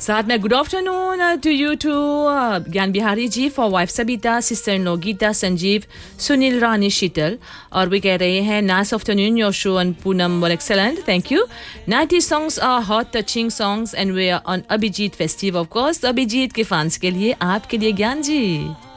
साथ में good afternoon two you two ज्ञान Bihari ji for wife Sabita, sister नो गीता, संजीव, सुनील, रानी, शीतल. और वे कह रहे हैं nice afternoon your show and पूनम वर excellent, thank you. 90 songs R hot touching songs and way R on Abhijit festive of course. Abhijit के fans के लिए आपके लिए ज्ञान जी.